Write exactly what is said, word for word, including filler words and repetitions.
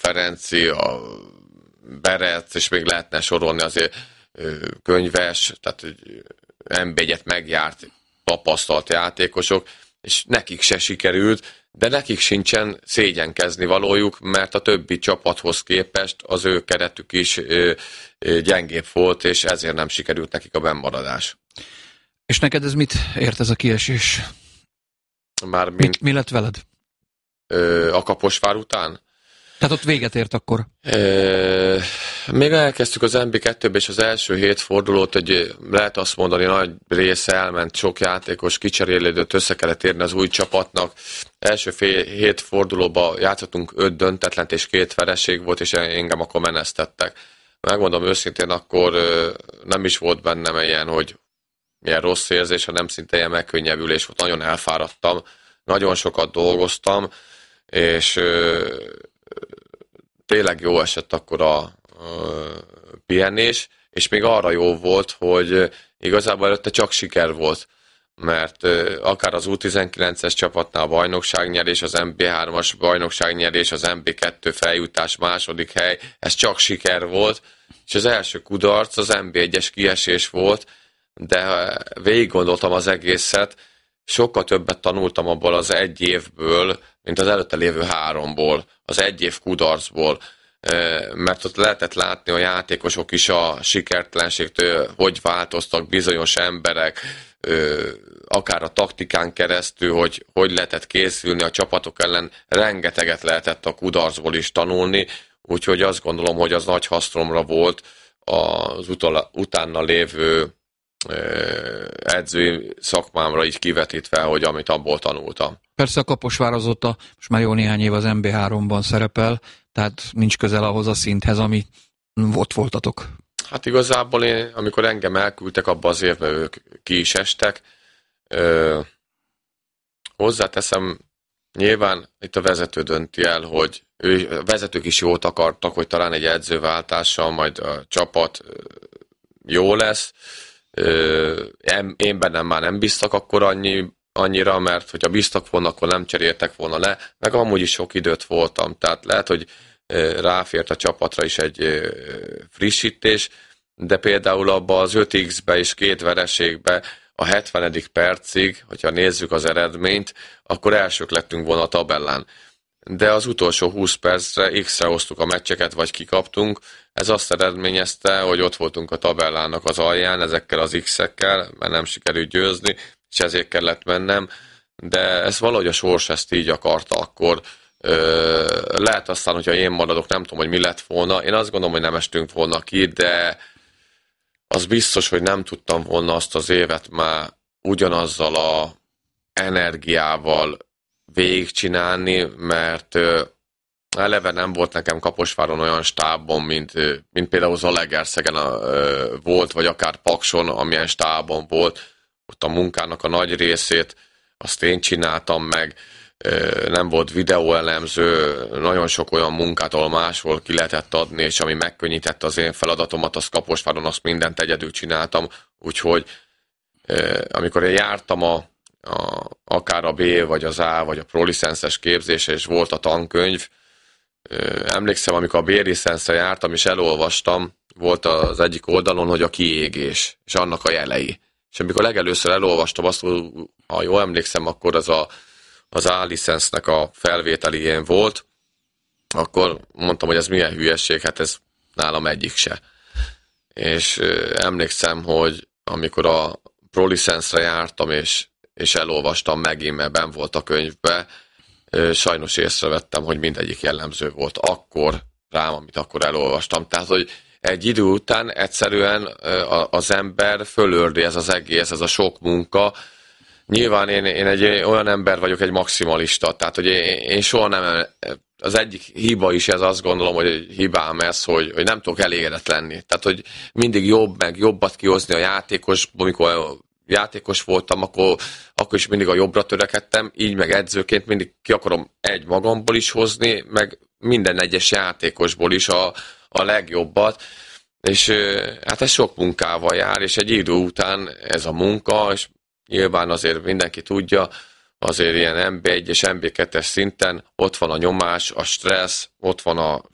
Ferenci, a Berec, és még lehetne sorolni azért Könyves, tehát en bé egyet megjárt tapasztalt játékosok, és nekik se sikerült, de nekik sincsen szégyenkezni valójuk, mert a többi csapathoz képest az ő keretük is gyengébb volt, és ezért nem sikerült nekik a bennmaradás. És neked ez mit ért ez a kiesés? Már mint, mit, mi lett veled? A Kaposvár után? Tehát ott véget ért akkor? E, még elkezdtük az en bé kettőbe, és az első hét fordulót, egy, lehet azt mondani, nagy része elment, sok játékos kicserélődött, össze kellett érni az új csapatnak. Első fél, hét fordulóban játszottunk öt döntetlent, és két vereség volt, és engem akkor menesztettek. Megmondom őszintén, akkor nem is volt bennem ilyen, hogy milyen rossz érzés, hanem szinte ilyen megkönnyebbülés volt. Nagyon elfáradtam, nagyon sokat dolgoztam, és tényleg jó esett akkor a, a pihenés, és még arra jó volt, hogy igazából előtte csak siker volt, mert akár az U tizenkilences csapatnál bajnokságnyerés, az en bé hármas bajnokságnyerés, az en bé kettő feljutás második hely, ez csak siker volt, és az első kudarc az en bé egyes kiesés volt, de végig gondoltam az egészet, sokkal többet tanultam abból az egy évből, mint az előtte lévő háromból, az egy év kudarcból, mert ott lehetett látni a játékosok is a sikertelenségtől, hogy változtak bizonyos emberek, akár a taktikán keresztül, hogy hogy lehetett készülni a csapatok ellen, rengeteget lehetett a kudarcból is tanulni, úgyhogy azt gondolom, hogy az nagy hasznomra volt az utala, utána lévő edzői szakmámra így kivetítve, hogy amit abból tanultam. Persze a Kaposvár azóta most már jó néhány év az en bé háromban szerepel, tehát nincs közel ahhoz a szinthez, ami ott voltatok. Hát igazából én, amikor engem elküldtek abba az évben, ők ki is estek. Ö, hozzáteszem, nyilván itt a vezető dönti el, hogy ő, a vezetők is jót akartak, hogy talán egy edzőváltással majd a csapat jó lesz. Én bennem már nem bíztak akkor annyi, annyira, mert hogyha bíztak volna, akkor nem cseréltek volna le, meg amúgy is sok időt voltam, tehát lehet, hogy ráfért a csapatra is egy frissítés, de például abban az öt iksz-be és két vereségbe a hetvenedik percig, hogyha nézzük az eredményt, akkor elsők lettünk volna a tabellán. De az utolsó húsz percre X-re hoztuk a meccseket, vagy kikaptunk. Ez azt eredményezte, hogy ott voltunk a tabellának az alján, ezekkel az X-ekkel, mert nem sikerült győzni, és ezért kellett mennem. De ez valahogy a sors ezt így akarta akkor. Ö, lehet aztán, hogyha én maradok, nem tudom, hogy mi lett volna. Én azt gondolom, hogy nem estünk volna ki, de az biztos, hogy nem tudtam volna azt az évet már ugyanazzal a energiával végigcsinálni, mert ö, eleve nem volt nekem Kaposváron olyan stábon, mint, ö, mint például Zalaegerszegen ö, volt, vagy akár Pakson, amilyen stábon volt. Ott a munkának a nagy részét azt én csináltam meg, ö, nem volt videóelemző, nagyon sok olyan munkát, ahol máshol ki lehetett adni, és ami megkönnyítette az én feladatomat, azt Kaposváron azt mindent egyedül csináltam, úgyhogy ö, amikor én jártam a A, akár a B, vagy az A, vagy a prolicenszes képzése, és volt a tankönyv. Emlékszem, amikor a B-licenszre jártam, és elolvastam, volt az egyik oldalon, hogy a kiégés, és annak a jelei. És amikor legelőször elolvastam azt, ha jól emlékszem, akkor az a, az A-licensznek a felvételi volt, akkor mondtam, hogy ez milyen hülyeség, hát ez nálam egyik se. És emlékszem, hogy amikor a prolicenszre jártam, és és elolvastam megint, mert benn volt a könyvbe, sajnos észrevettem, hogy mindegyik jellemző volt akkor rám, amit akkor elolvastam. Tehát, hogy egy idő után egyszerűen az ember fölördi ez az egész, ez a sok munka. Nyilván én, én egy olyan ember vagyok, egy maximalista, tehát, hogy én, én soha nem, az egyik hiba is ez, azt gondolom, hogy egy hibám ez, hogy, hogy nem tudok elégedett lenni. Tehát, hogy mindig jobb, meg jobbat kihozni a játékos, amikor játékos voltam, akkor, akkor is mindig a jobbra törekedtem, így meg edzőként mindig ki akarom egy magamból is hozni, meg minden egyes játékosból is a, a legjobbat, és hát ez sok munkával jár, és egy idő után ez a munka, és nyilván azért mindenki tudja, azért ilyen en bé egy és en bé kettes szinten ott van a nyomás, a stressz, ott van a